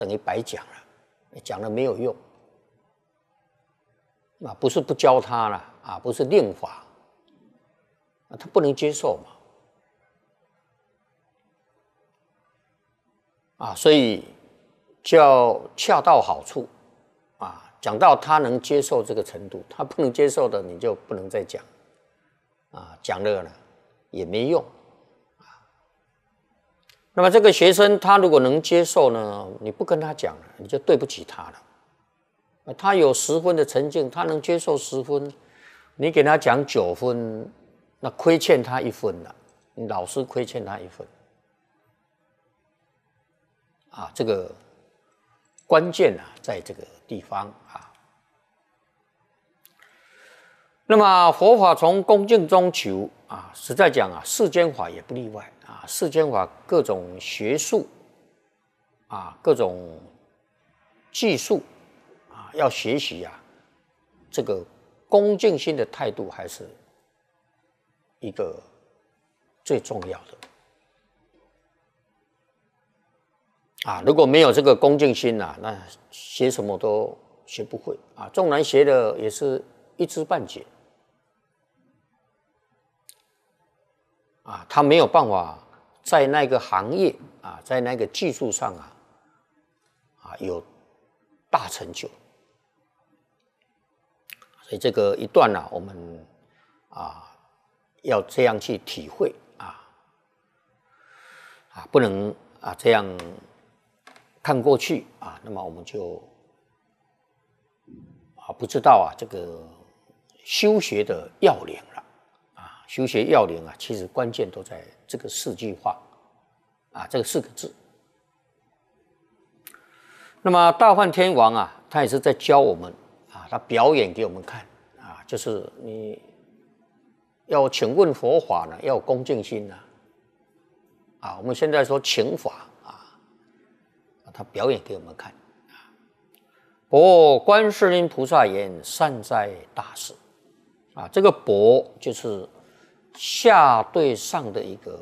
等于白讲了，讲了没有用。啊，不是不教他了啊，不是令法，啊，他不能接受嘛。啊，所以叫恰到好处啊，讲到他能接受这个程度，他不能接受的你就不能再讲啊，讲了呢也没用啊。那么这个学生他如果能接受呢，你不跟他讲了，你就对不起他了。他有10分的成就，他能接受10分，你给他讲9分，那亏欠他1分了，你老师亏欠他1分。啊，这个关键啊，在这个地方啊。那么佛法从恭敬中求啊，实在讲啊，世间法也不例外啊。世间法各种学术啊，各种技术啊，要学习啊，这个恭敬心的态度还是一个最重要的。啊，如果没有这个恭敬心啊，那学什么都学不会啊。纵然学的也是一知半解啊，他没有办法在那个行业啊，在那个技术上啊有大成就。所以这个一段我们要这样去体会不能这样看过去那么我们就不知道这个修学的要领了修学要领其实关键都在这个4句话这个4个字。那么大梵天王他也是在教我们他表演给我们看就是你要请问佛法呢，要有恭敬心我们现在说请法他表演给我们看观世音菩萨言：善哉大士这个就是下对上的一个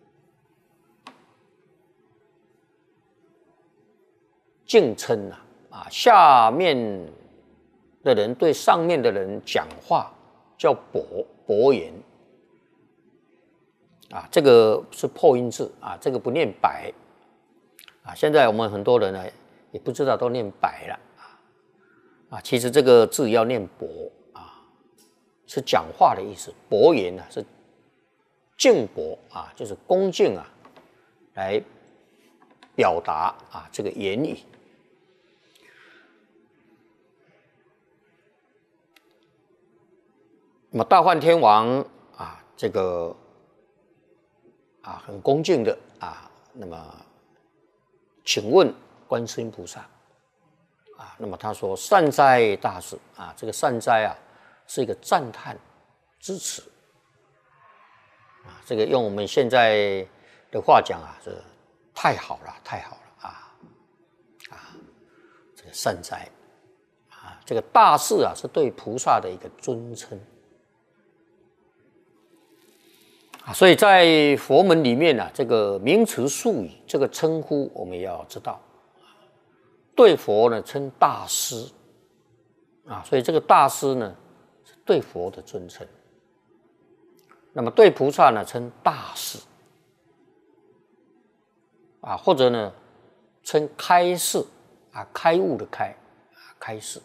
敬称下面的人对上面的人讲话叫薄言这个是破音字这个不念白现在我们很多人呢也不知道都念白了其实这个字要念薄是讲话的意思。薄言是敬薄就是恭敬来表达这个言语。那么大梵天王这个很恭敬的那么请问观世音菩萨那么他说：善哉大士这个善哉是一个赞叹支持这个用我们现在的话讲是太好了，太好了这个善哉这个大士是对菩萨的一个尊称所以在佛门里面这个名词术语这个称呼我们也要知道。对佛呢称大师所以这个大师呢是对佛的尊称。那么对菩萨呢称大士或者呢称开示开悟的开示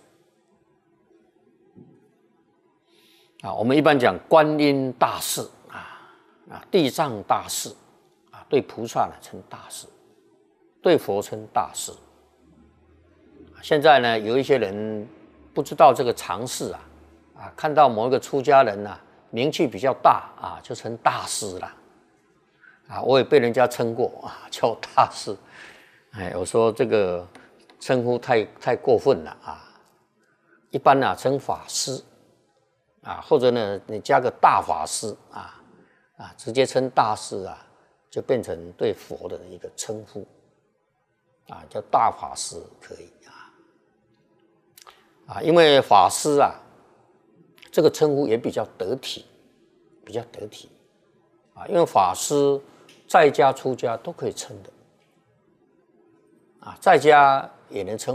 我们一般讲观音大士地藏大士对菩萨呢称大士，对佛称大士。现在呢有一些人不知道这个常识看到某一个出家人名气比较大就称大师了我也被人家称过叫大师我说这个称呼太过分了一般称法师或者呢你加个大法师直接称大师就变成对佛的一个称呼叫大法师可以因为法师这个称呼也比较得体，因为法师在家出家都可以称的在家也能称